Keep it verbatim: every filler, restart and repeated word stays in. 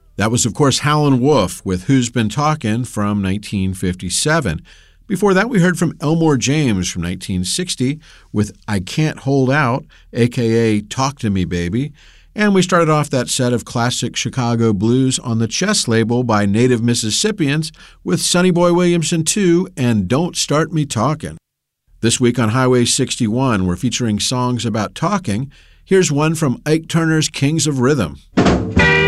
That was, of course, Howlin' Wolf with Who's Been Talkin' from nineteen fifty-seven. Before that, we heard from Elmore James from nineteen sixty with I Can't Hold Out, a k a. Talk to Me, Baby. And we started off that set of classic Chicago blues on the Chess label by Native Mississippians with Sonny Boy Williamson two and Don't Start Me Talkin'. This week on Highway sixty-one, we're featuring songs about talking. Here's one from Ike Turner's Kings of Rhythm.